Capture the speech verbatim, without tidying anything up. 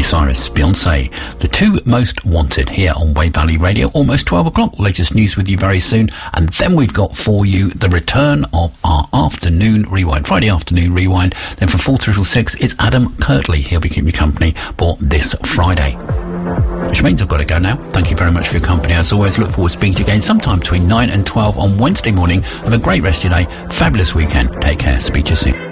Cyrus, Beyonce, the two most wanted here on Wave Valley Radio. Almost twelve o'clock. Latest news with you very soon. And then we've got for you the return of our afternoon rewind, Friday afternoon rewind. Then from four till six, it's Adam Kirtley. He'll be keeping you company for this Friday. Which means I've got to go now. Thank you very much for your company. As always, look forward to speaking to you again sometime between nine and twelve on Wednesday morning. Have a great rest of your day. Fabulous weekend. Take care. Speak to you soon.